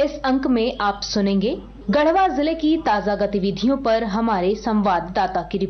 इस अंक में आप सुनेंगे गढ़वा जिले की ताजा गतिविधियों पर हमारे संवाददाता की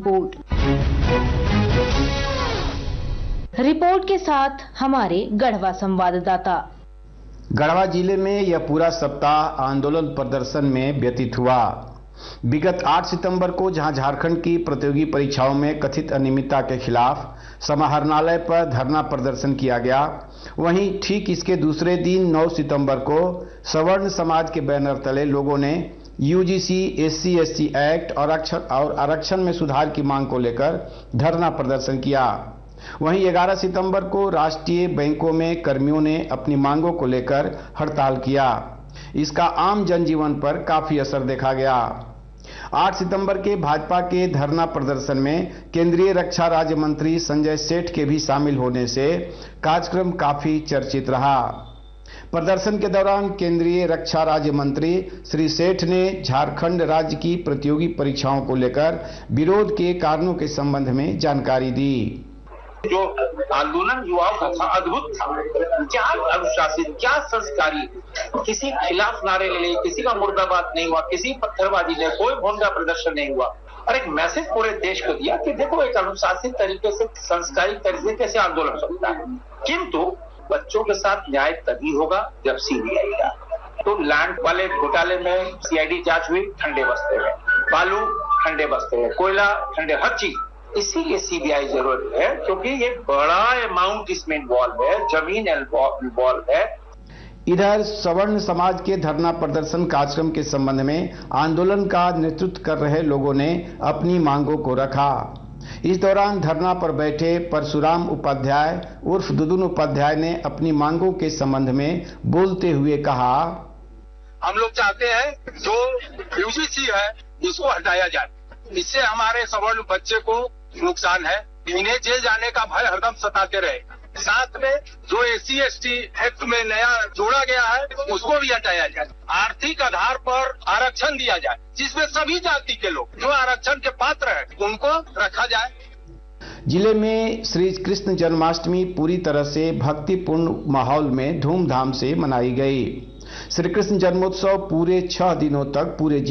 रिपोर्ट के साथ हमारे गढ़वा संवाददाता। गढ़वा जिले में यह पूरा सप्ताह आंदोलन प्रदर्शन में व्यतीत हुआ। विगत 8 सितंबर को जहां झारखंड की प्रतियोगी परीक्षाओं में कथित अनियमितता के खिलाफ समाहरणालय पर धरना प्रदर्शन किया गया, वहीं ठीक इसके दूसरे दिन 9 सितंबर को सवर्ण समाज के बैनर तले लोगों ने यूजीसी SC/ST एक्ट और आरक्षण में सुधार की मांग को लेकर धरना प्रदर्शन किया। वहीं 11 सितंबर को राष्ट्रीय बैंकों में कर्मियों ने अपनी मांगों को लेकर हड़ताल किया। इसका आम जनजीवन पर काफी असर देखा गया। 8 सितंबर के भाजपा के धरना प्रदर्शन में केंद्रीय रक्षा राज्य मंत्री संजय सेठ के भी शामिल होने से कार्यक्रम काफी चर्चित रहा। प्रदर्शन के दौरान केंद्रीय रक्षा राज्य मंत्री श्री सेठ ने झारखंड राज्य की प्रतियोगी परीक्षाओं को लेकर विरोध के कारणों के संबंध में जानकारी दी। जो आंदोलन युवाओं का था, अद्भुत था। क्या अनुशासित, क्या संस्कारी, किसी खिलाफ नारे ले, किसी का मुर्दाबाद नहीं हुआ, किसी पत्थरबाजी नहीं, कोई भोंगा प्रदर्शन नहीं हुआ और एक मैसेज पूरे देश को दिया कि देखो एक अनुशासित तरीके से, संस्कारी तरीके से कैसे आंदोलन सकता है। किंतु बच्चों के साथ न्याय तभी होगा जब CBI का। तो लैंड वाले घोटाले में CID जांच हुई ठंडे बस्ते में, बालू ठंडे बस्ते में, कोयला ठंडे, हर चीज। इसीलिए CBI जरूरत है क्योंकि ये बड़ा अमाउंट इसमें इन्वॉल्व है, जमीन इन्वॉल्व है। इधर सवर्ण समाज के धरना प्रदर्शन कार्यक्रम के संबंध में आंदोलन का नेतृत्व कर रहे लोगों ने अपनी मांगों को रखा। इस दौरान धरना पर बैठे परशुराम उपाध्याय उर्फ दुदुन उपाध्याय ने अपनी मांगों के संबंध में बोलते हुए कहा, हम लोग चाहते हैं जो UGC है इसको हटाया जाए। इससे हमारे सवर्ण बच्चे को नुकसान है, इन्हें जेल जाने का भय हरदम सताते रहे। साथ में जो SC/ST एक्ट में नया जोड़ा गया है उसको भी हटाया जाए। आर्थिक आधार पर आरक्षण दिया जाए जिसमें सभी जाति के लोग जो आरक्षण के पात्र हैं उनको रखा जाए। जिले में श्री कृष्ण जन्माष्टमी पूरी तरह से भक्तिपूर्ण माहौल में धूमधाम से मनाई गई। श्री कृष्ण जन्मोत्सव पूरे 6 दिनों तक पूरे